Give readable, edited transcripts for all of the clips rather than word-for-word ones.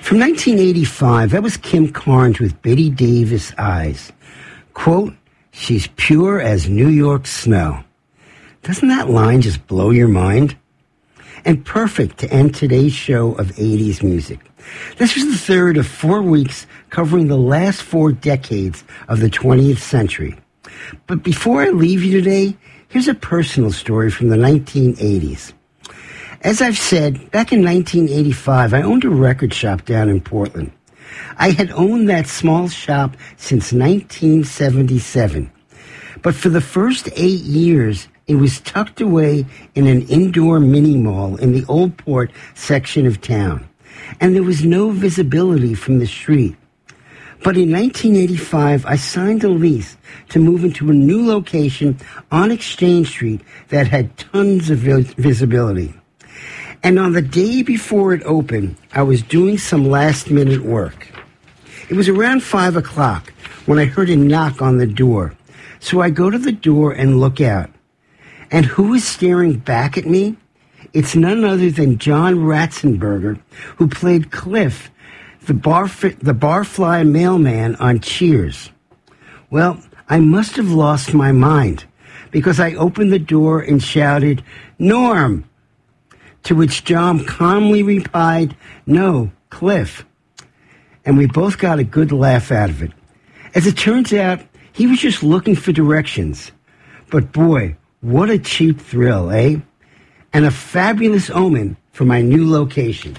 From 1985, that was Kim Carnes with Betty Davis Eyes. Quote, "She's pure as New York snow." Doesn't that line just blow your mind? And perfect to end today's show of 80s music. This was the third of 4 weeks covering the last 4 decades of the 20th century. But before I leave you today, here's a personal story from the 1980s. As I've said, back in 1985, I owned a record shop down in Portland. I had owned that small shop since 1977. But for the first 8 years, it was tucked away in an indoor mini-mall in the Old Port section of town, and there was no visibility from the street. But in 1985, I signed a lease to move into a new location on Exchange Street that had tons of visibility. And on the day before it opened, I was doing some last-minute work. It was around 5 o'clock when I heard a knock on the door, so I go to the door and look out. And who is staring back at me? It's none other than John Ratzenberger, who played Cliff, the barfly mailman on Cheers. Well, I must have lost my mind, because I opened the door and shouted, "Norm!" To which John calmly replied, "No, Cliff." And we both got a good laugh out of it. As it turns out, he was just looking for directions. But boy, what a cheap thrill, eh? And a fabulous omen for my new location.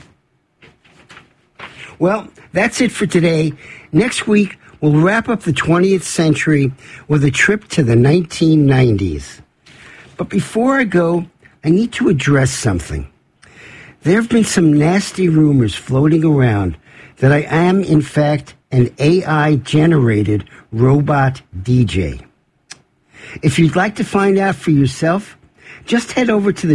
Well, that's it for today. Next week, we'll wrap up the 20th century with a trip to the 1990s. But before I go, I need to address something. There have been some nasty rumors floating around that I am, in fact, an AI-generated robot DJ. If you'd like to find out for yourself, just head over to the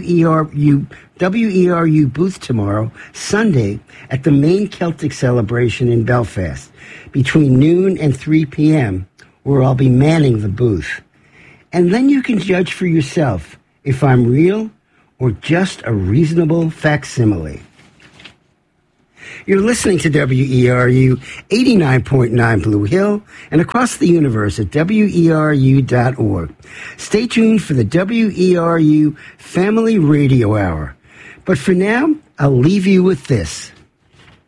WERU booth tomorrow, Sunday, at the main Celtic celebration in Belfast, between noon and 3 p.m., where I'll be manning the booth. And then you can judge for yourself if I'm real or just a reasonable facsimile. You're listening to WERU 89.9 Blue Hill and across the universe at WERU.org. Stay tuned for the WERU Family Radio Hour. But for now, I'll leave you with this.